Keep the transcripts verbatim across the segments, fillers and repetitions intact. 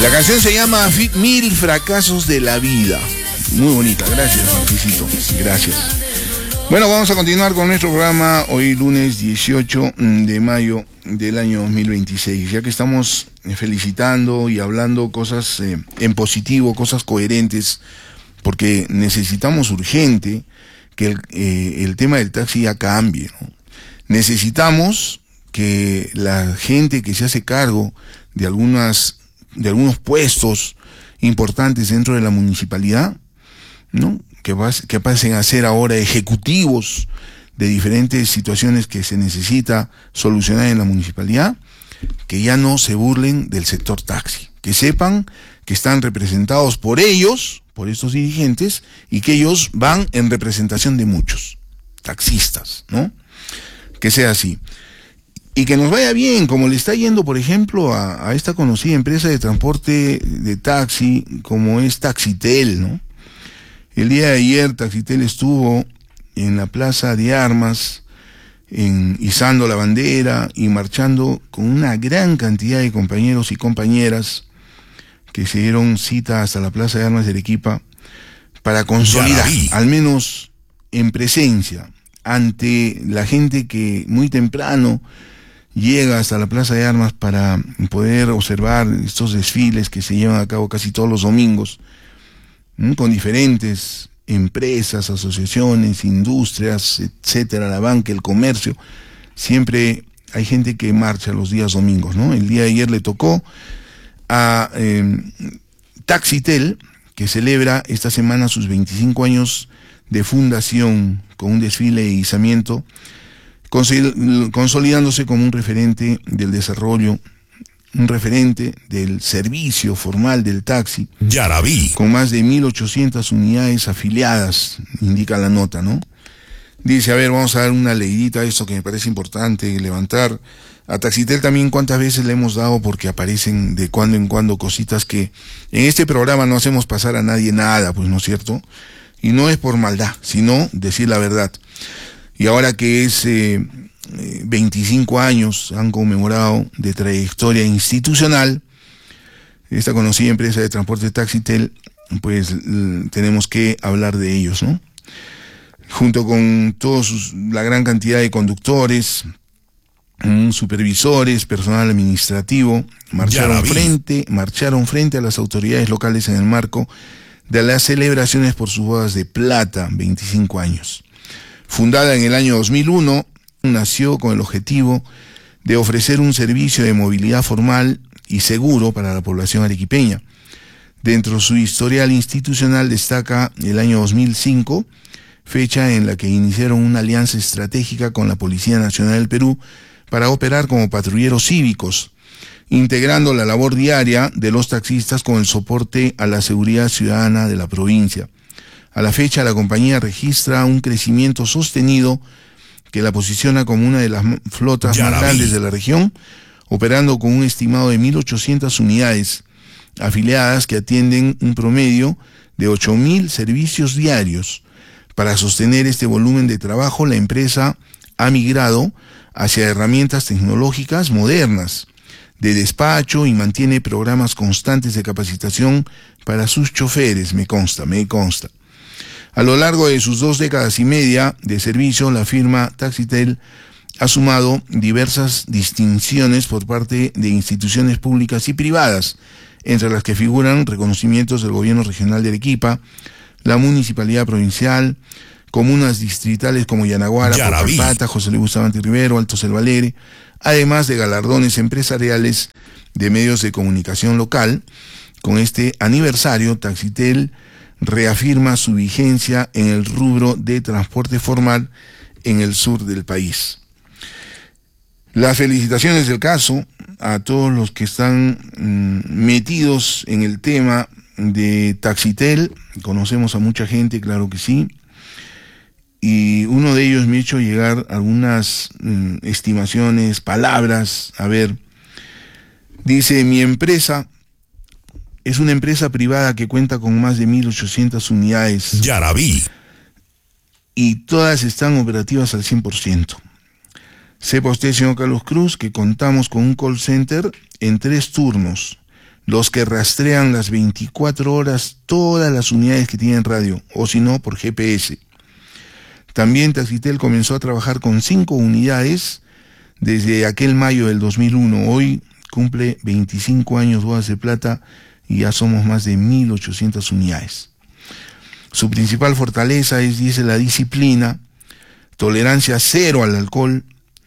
La canción se llama Mil Fracasos de la Vida. Muy bonita, gracias, Marquisito. Gracias. Bueno, vamos a continuar con nuestro programa hoy lunes dieciocho de mayo del año dos mil veintiséis, ya que estamos felicitando y hablando cosas eh, en positivo, cosas coherentes, porque necesitamos urgente que el, eh, el tema del taxi ya cambie, ¿no? Necesitamos que la gente que se hace cargo de algunas de algunos puestos importantes dentro de la municipalidad, ¿no? Que, pas, que pasen a ser ahora ejecutivos de diferentes situaciones que se necesita solucionar en la municipalidad, que ya no se burlen del sector taxi, que sepan que están representados por ellos, por estos dirigentes, y que ellos van en representación de muchos taxistas, ¿no? Que sea así. Y que nos vaya bien, como le está yendo, por ejemplo, a, a esta conocida empresa de transporte de taxi, como es Taxitel, ¿no? El día de ayer Taxitel estuvo en la Plaza de Armas, en, izando la bandera y marchando con una gran cantidad de compañeros y compañeras que se dieron cita hasta la Plaza de Armas de Arequipa para consolidar, al menos en presencia, ante la gente que muy temprano llega hasta la Plaza de Armas para poder observar estos desfiles que se llevan a cabo casi todos los domingos, ¿m? Con diferentes empresas, asociaciones, industrias, etcétera, la banca, el comercio. Siempre hay gente que marcha los días domingos, ¿no? El día de ayer le tocó a eh, Taxitel, que celebra esta semana sus veinticinco años de fundación con un desfile de izamiento, consolidándose como un referente del desarrollo, un referente del servicio formal del taxi. Ya la vi. Con más de mil ochocientas unidades afiliadas, indica la nota, ¿no? Dice, a ver, vamos a dar una leidita a esto que me parece importante levantar. A Taxitel también cuántas veces le hemos dado, porque aparecen de cuando en cuando cositas que en este programa no hacemos pasar a nadie nada, pues, ¿no es cierto? Y no es por maldad, sino decir la verdad. Y ahora que es eh, veinticinco años han conmemorado de trayectoria institucional esta conocida empresa de transporte Taxitel, pues tenemos que hablar de ellos, ¿no? Junto con todos la gran cantidad de conductores, supervisores, personal administrativo, marcharon frente, marcharon frente a las autoridades locales en el marco de las celebraciones por sus bodas de plata, veinticinco años. Fundada en el año dos mil uno, nació con el objetivo de ofrecer un servicio de movilidad formal y seguro para la población arequipeña. Dentro de su historial institucional destaca el año dos mil cinco, fecha en la que iniciaron una alianza estratégica con la Policía Nacional del Perú para operar como patrulleros cívicos, integrando la labor diaria de los taxistas con el soporte a la seguridad ciudadana de la provincia. A la fecha, la compañía registra un crecimiento sostenido que la posiciona como una de las flotas ya más grandes de la región, operando con un estimado de mil ochocientas unidades afiliadas que atienden un promedio de ocho mil servicios diarios. Para sostener este volumen de trabajo, la empresa ha migrado hacia herramientas tecnológicas modernas de despacho y mantiene programas constantes de capacitación para sus choferes, me consta, me consta. A lo largo de sus dos décadas y media de servicio, la firma Taxitel ha sumado diversas distinciones por parte de instituciones públicas y privadas, entre las que figuran reconocimientos del Gobierno Regional de Arequipa, la Municipalidad Provincial, comunas distritales como Yanaguara, Pata, José Luis Bustamante Rivero, Alto Selvalere, además de galardones empresariales de medios de comunicación local. Con este aniversario, Taxitel reafirma su vigencia en el rubro de transporte formal en el sur del país. Las felicitaciones del caso a todos los que están mmm, metidos en el tema de Taxitel. Conocemos a mucha gente, claro que sí, y uno de ellos me ha hecho llegar algunas mmm, estimaciones, palabras. A ver, dice, mi empresa es una empresa privada que cuenta con más de mil ochocientas unidades. Ya la vi. Y todas están operativas al cien por ciento. Sepa usted, señor Carlos Cruz, que contamos con un call center en tres turnos, los que rastrean las veinticuatro horas todas las unidades que tienen radio, o si no, por G P S. También Taxitel comenzó a trabajar con cinco unidades desde aquel mayo del dos mil uno. Hoy cumple veinticinco años Bodas de Plata y ya somos más de mil ochocientas unidades. Su principal fortaleza es, dice, la disciplina, tolerancia cero al alcohol,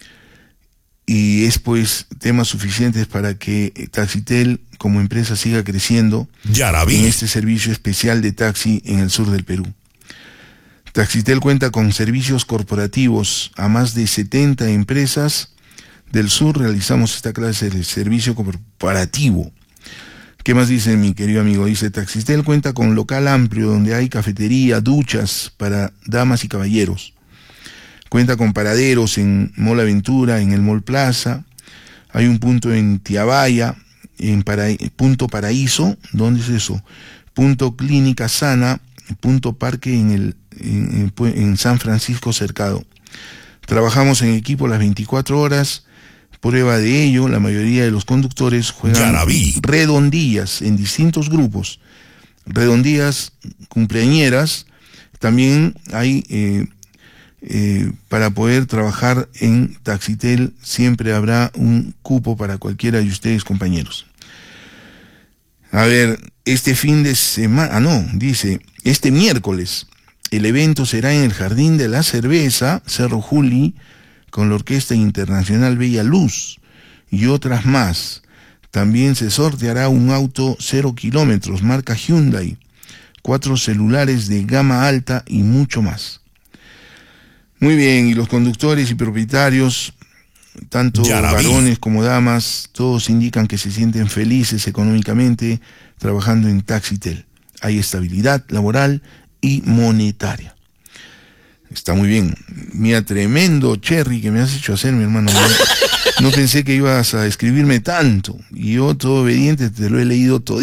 y es pues temas suficientes para que Taxitel como empresa siga creciendo en este servicio especial de taxi en el sur del Perú. Taxitel cuenta con servicios corporativos a más de setenta empresas del sur. Realizamos esta clase de servicio corporativo. ¿Qué más dice mi querido amigo? Dice, Taxitel cuenta con local amplio donde hay cafetería, duchas para damas y caballeros. Cuenta con paraderos en Mall Aventura, en el Mall Plaza. Hay un punto en Tiabaya, en Para, Punto Paraíso. ¿Dónde es eso? Punto Clínica Sana, Punto Parque en, el, en, en, en San Francisco Cercado. Trabajamos en equipo las veinticuatro horas. Prueba de ello, la mayoría de los conductores juegan redondillas en distintos grupos. Redondillas cumpleañeras. También hay... Eh, Eh, para poder trabajar en Taxitel siempre habrá un cupo para cualquiera de ustedes, compañeros. A ver, este fin de semana, ah no, dice, este miércoles el evento será en el Jardín de la Cerveza, Cerro Juli, con la Orquesta Internacional Bella Luz y otras más. También se sorteará un auto cero kilómetros, marca Hyundai, cuatro celulares de gama alta y mucho más. Muy bien, y los conductores y propietarios, tanto varones como damas, todos indican que se sienten felices económicamente trabajando en Taxitel. Hay estabilidad laboral y monetaria. Está muy bien. Mira, tremendo cherry que me has hecho hacer, mi hermano. No, no pensé que ibas a escribirme tanto. Y yo, todo obediente, te lo he leído todo.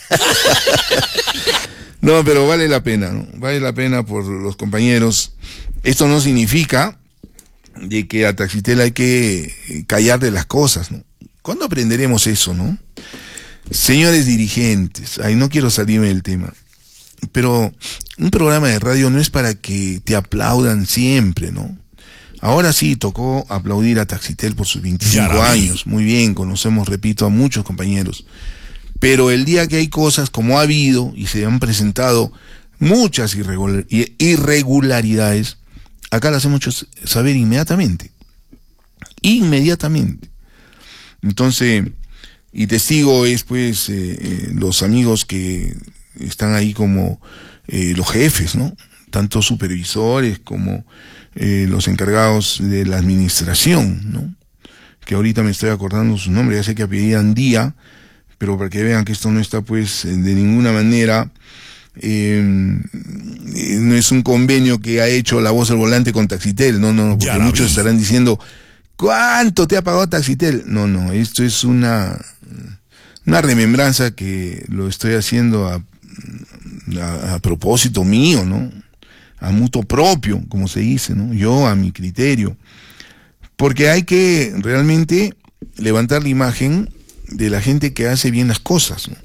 No, pero vale la pena, ¿no? Vale la pena por los compañeros. Esto no significa de que a Taxitel hay que callar de las cosas, ¿no? ¿Cuándo aprenderemos eso, no? Señores dirigentes, ahí no quiero salirme del tema, pero un programa de radio no es para que te aplaudan siempre, ¿no? Ahora sí, tocó aplaudir a Taxitel por sus veinticinco años. Muy bien, conocemos, repito, a muchos compañeros. Pero el día que hay cosas como ha habido y se han presentado muchas irregular, irregularidades, acá las hemos hecho saber inmediatamente. Inmediatamente. Entonces, y testigo es pues eh, eh, los amigos que están ahí como eh, los jefes, ¿no? Tanto supervisores como eh, los encargados de la administración, ¿no? Que ahorita me estoy acordando su nombre, ya sé que apellían Día, pero para que vean que esto no está pues de ninguna manera, eh, no es un convenio que ha hecho La Voz al Volante con Taxitel, no, no, porque muchos vi. estarán diciendo, ¿cuánto te ha pagado Taxitel? No, no, esto es una, una remembranza que lo estoy haciendo a, a, a propósito mío, ¿no? A mutuo propio, como se dice, ¿no? Yo a mi criterio. Porque hay que realmente levantar la imagen de la gente que hace bien las cosas, ¿no?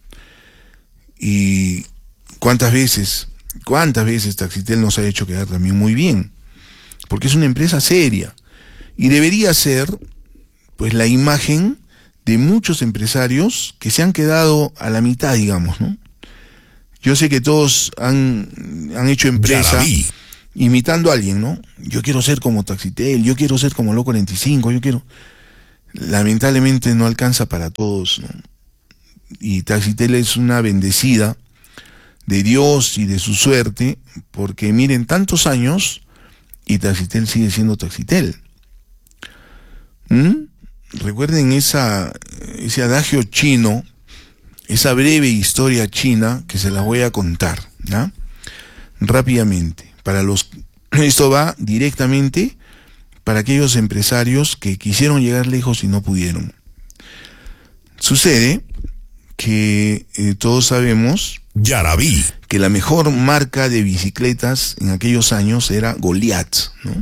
Y cuántas veces, cuántas veces Taxitel nos ha hecho quedar también muy bien, porque es una empresa seria y debería ser pues la imagen de muchos empresarios que se han quedado a la mitad, digamos, ¿no? Yo sé que todos han, han hecho empresa imitando a alguien, ¿no? Yo quiero ser como Taxitel, yo quiero ser como Loco cuarenta y cinco, yo quiero... Lamentablemente no alcanza para todos, ¿no? Y Taxitel es una bendecida de Dios y de su suerte, porque miren, tantos años y Taxitel sigue siendo Taxitel. ¿Mm? Recuerden esa, ese adagio chino, esa breve historia china que se la voy a contar, ¿no? Rápidamente. Para los, esto va directamente para aquellos empresarios que quisieron llegar lejos y no pudieron. Sucede que eh, todos sabemos ya la vi. que la mejor marca de bicicletas en aquellos años era Goliath, ¿no?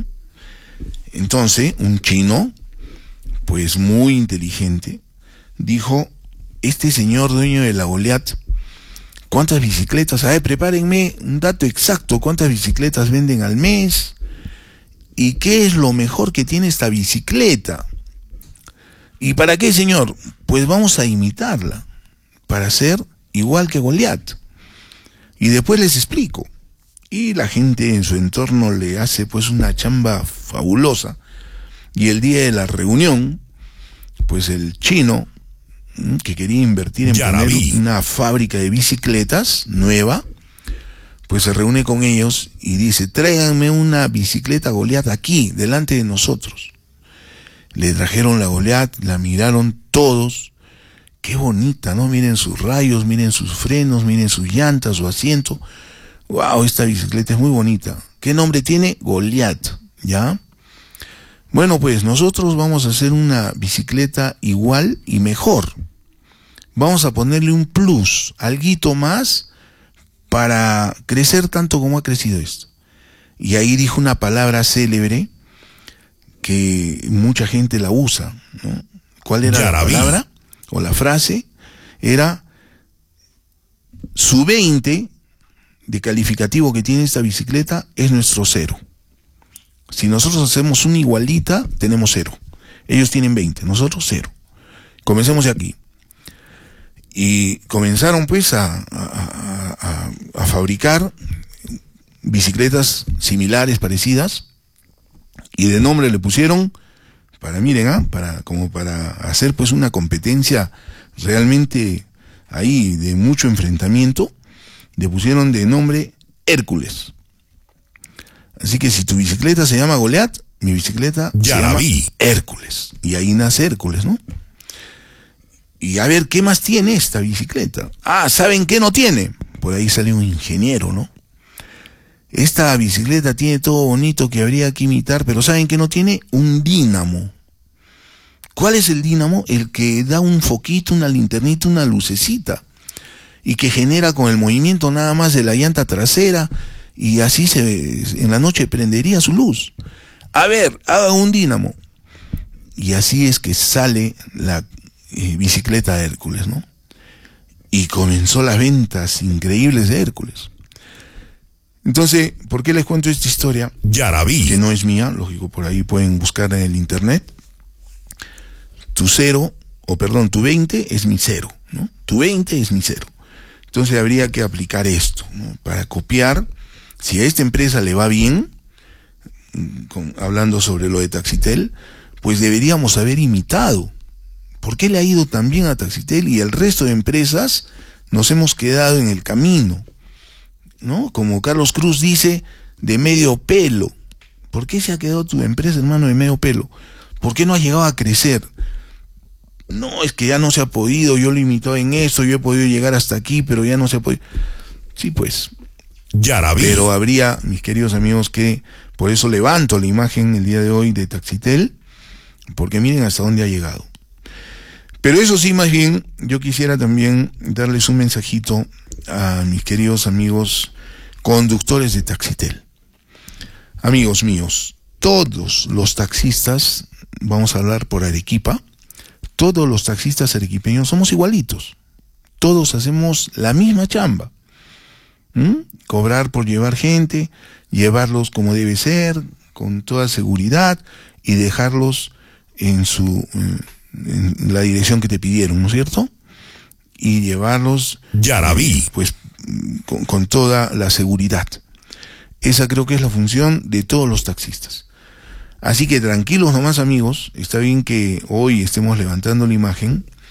Entonces, un chino, pues muy inteligente, dijo, este señor dueño de la Goliat, ¿cuántas bicicletas? A ver, prepárenme un dato exacto, ¿cuántas bicicletas venden al mes? ¿Y qué es lo mejor que tiene esta bicicleta? ¿Y para qué, señor? Pues vamos a imitarla, para ser igual que Goliat. Y después les explico. Y la gente en su entorno le hace pues una chamba fabulosa. Y el día de la reunión, pues el chino, que quería invertir en poner una fábrica de bicicletas nueva, pues se reúne con ellos y dice, tráiganme una bicicleta Goliat aquí, delante de nosotros. Le trajeron la Goliat, la miraron todos. Qué bonita, ¿no? Miren sus rayos, miren sus frenos, miren sus llantas, su asiento. Wow, esta bicicleta es muy bonita. ¿Qué nombre tiene? Goliat, ¿ya? Bueno, pues nosotros vamos a hacer una bicicleta igual y mejor. Vamos a ponerle un plus, alguito más, para crecer tanto como ha crecido esto. Y ahí dijo una palabra célebre que mucha gente la usa, ¿no? ¿Cuál era la palabra? O la frase era, su veinte de calificativo que tiene esta bicicleta es nuestro cero. Si nosotros hacemos una igualita, tenemos cero. Ellos tienen veinte, nosotros cero. Comencemos de aquí. Y comenzaron pues a, a, a, a fabricar bicicletas similares, parecidas, y de nombre le pusieron, para miren, ¿ah? para, como para hacer pues una competencia realmente ahí de mucho enfrentamiento, le pusieron de nombre Hércules. Así que si tu bicicleta se llama Goliat, mi bicicleta ya se llama vi. Hércules. Y ahí nace Hércules, ¿no? Y a ver, ¿qué más tiene esta bicicleta? Ah, ¿saben qué no tiene? Por ahí sale un ingeniero, ¿no? Esta bicicleta tiene todo bonito que habría que imitar, pero ¿saben qué no tiene? Un dínamo. ¿Cuál es el dínamo? El que da un foquito, una linternita, una lucecita, y que genera con el movimiento nada más de la llanta trasera, y así se en la noche prendería su luz. A ver, haga un dínamo. Y así es que sale la eh, bicicleta de Hércules, ¿no? Y comenzó las ventas increíbles de Hércules. Entonces, ¿por qué les cuento esta historia? Ya la vi. Que no es mía, lógico, por ahí pueden buscar en el internet. Tu cero, o perdón, tu veinte es mi cero, ¿no? Tu veinte es mi cero. Entonces habría que aplicar esto, ¿no? Para copiar. Si a esta empresa le va bien, con, hablando sobre lo de Taxitel, pues deberíamos haber imitado. ¿Por qué le ha ido tan bien a Taxitel y el resto de empresas nos hemos quedado en el camino? ¿No? Como Carlos Cruz dice, de medio pelo. ¿Por qué se ha quedado tu empresa, hermano, de medio pelo? ¿Por qué no ha llegado a crecer? No, es que ya no se ha podido, yo lo imito en esto, yo he podido llegar hasta aquí, pero ya no se ha podido. Sí, pues. Ya la vi. Pero habría, mis queridos amigos, que por eso levanto la imagen el día de hoy de Taxitel, porque miren hasta dónde ha llegado. Pero eso sí, más bien, yo quisiera también darles un mensajito a mis queridos amigos conductores de Taxitel. Amigos míos, todos los taxistas, vamos a hablar por Arequipa, todos los taxistas arequipeños somos igualitos. Todos hacemos la misma chamba. ¿Mm? Cobrar por llevar gente, llevarlos como debe ser, con toda seguridad, y dejarlos en su en la dirección que te pidieron, ¿no es cierto? Y llevarlos, ya la vi, pues con, con toda la seguridad. Esa creo que es la función de todos los taxistas. Así que tranquilos nomás, amigos. Está bien que hoy estemos levantando la imagen,